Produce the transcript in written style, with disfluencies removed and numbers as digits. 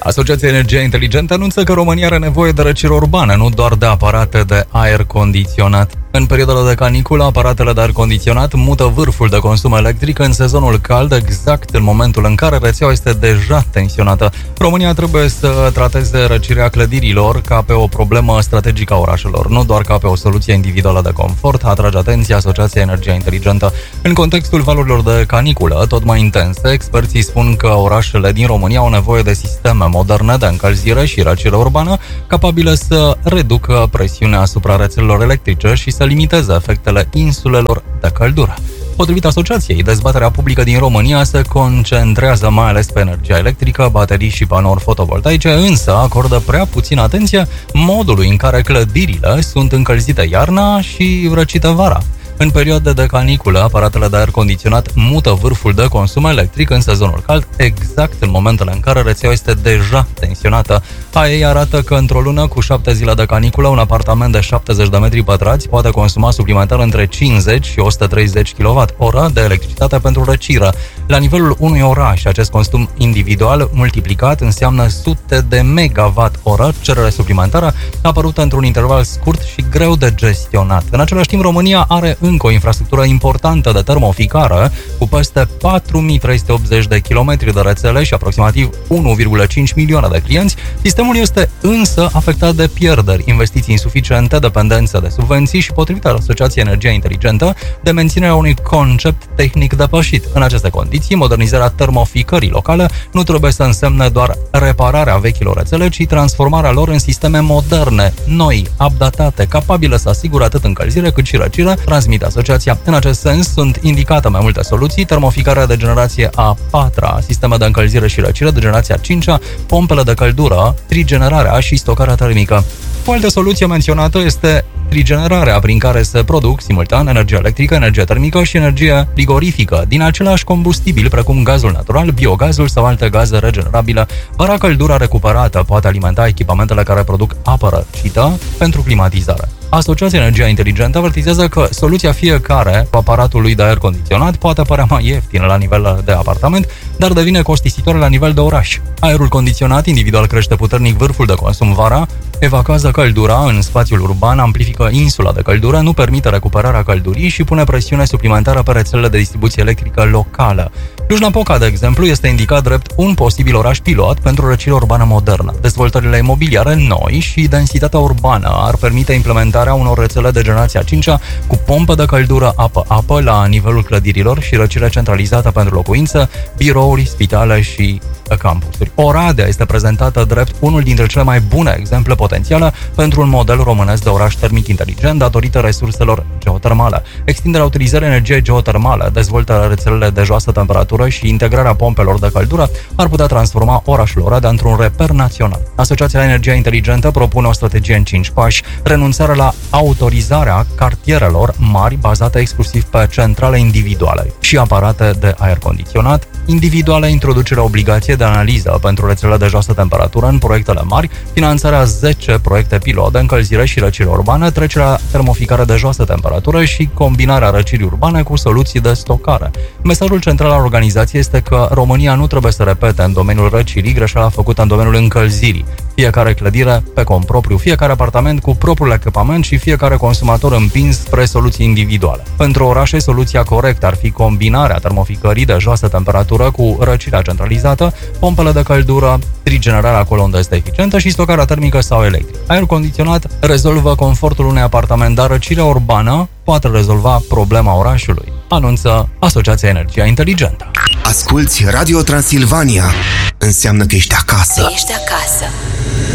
Asociația Energia Inteligentă anunță că România are nevoie de răcire urbană, nu doar de aparate de aer condiționat. În perioada de caniculă, aparatele de aer condiționat mută vârful de consum electric în sezonul cald, exact în momentul în care rețeaua este deja tensionată. România trebuie să trateze răcirea clădirilor ca pe o problemă strategică a orașelor, nu doar ca pe o soluție individuală de confort, atrage atenția Asociația Energia Inteligentă. În contextul valurilor de caniculă tot mai intense, experții spun că orașele din România au nevoie de sisteme moderne de încălzire și răcire urbană, capabile să reducă presiunea asupra rețelelor electrice și să limiteze efectele insulelor de căldură. Potrivit asociației, dezbaterea publică din România se concentrează mai ales pe energia electrică, baterii și panouri fotovoltaice, însă acordă prea puțină atenție modului în care clădirile sunt încălzite iarna și răcite vara. În perioade de caniculă, aparatele de aer condiționat mută vârful de consum electric în sezonul cald, exact în momentele în care rețeaua este deja tensionată. AEI arată că într-o lună cu 7 zile de caniculă, un apartament de 70 de metri pătrați poate consuma suplimentar între 50 și 130 kWh de electricitate pentru răcire. La nivelul unui oraș, acest consum individual multiplicat înseamnă sute de megawatt-oră cerere suplimentară apărută într-un interval scurt și greu de gestionat. În același timp, România are încă o infrastructură importantă de termoficare, cu peste 4.380 de kilometri de rețele și aproximativ 1,5 milioane de clienți. Sistemul este însă afectat de pierderi, investiții insuficiente, dependență de subvenții și, potrivit Asociației Energia Inteligentă, de menținerea unui concept tehnic depășit. În aceste condiții, modernizarea termoficării locale nu trebuie să însemne doar repararea vechilor rețele, ci transformarea lor în sisteme moderne, noi, updatate, capabile să asigure atât încălzire cât și răcire, transmite asociația. În acest sens sunt indicate mai multe soluții: termoficarea de generație a 4-a, sisteme de încălzire și răcire de generația 5-a, pompele de căldură, trigenerarea și stocarea termică. O altă soluție menționată este trigenerarea, prin care se produc simultan energie electrică, energie termică și energie frigorifică din același combustibil, precum gazul natural, biogazul sau alte gaze regenerabile. Vara, căldura recuperată poate alimenta echipamentele care produc apă răcită pentru climatizare. Asociația Energia Inteligentă avertizează că soluția fiecare cu aparatul lui de aer condiționat poate părea mai ieftină la nivel de apartament, dar devine costisitoare la nivel de oraș. Aerul condiționat individual crește puternic vârful de consum vara, evacuează căldura în spațiul urban, amplifică insula de căldură, nu permite recuperarea căldurii și pune presiune suplimentară pe rețelele de distribuție electrică locală. Cluj-Napoca, de exemplu, este indicat drept un posibil oraș pilot pentru răcire urbană modernă. Dezvoltările imobiliare noi și densitatea urbană ar permite implementarea unor rețele de generația 5-a cu pompă de căldură apă-apă la nivelul clădirilor și răcire centralizată pentru locuințe, birouri, spitale și campusuri. Oradea este prezentată drept unul dintre cele mai bune exemple potențiale pentru un model românesc de oraș termic inteligent datorită resurselor geotermale. Extinderea utilizării energiei geotermale, dezvoltarea rețelele de joasă temperatură și integrarea pompelor de căldură ar putea transforma orașul Oradea într-un reper național. Asociația Energia Inteligentă propune o strategie în 5 pași: renunțarea la autorizarea cartierelor mari bazate exclusiv pe centrale individuale și aparate de aer condiționat, individuale, introducerea obligației de analiză pentru rețelele de joasă temperatură în proiectele mari, finanțarea 10 proiecte pilot de încălzire și răcire urbană, trecerea termoficare de joasă temperatură și combinarea răcirii urbane cu soluții de stocare. Mesajul central al organizației este că România nu trebuie să repete în domeniul răcirii greșeala făcută în domeniul încălzirii. Fiecare clădire pe cont propriu, fiecare apartament cu propriul echipament și fiecare consumator împins spre soluții individuale. Pentru orașe, soluția corectă ar fi combinarea termoficării de joasă temperatură cu răcirea centralizată, pompele de căldură, trigenerarea acolo unde este eficientă și stocarea termică sau electrică. Aer condiționat rezolvă confortul unui apartament, dar răcirea urbană poate rezolva problema orașului, anunță Asociația Energia Inteligentă. Asculți Radio Transilvania. Înseamnă că ești acasă. Ești acasă.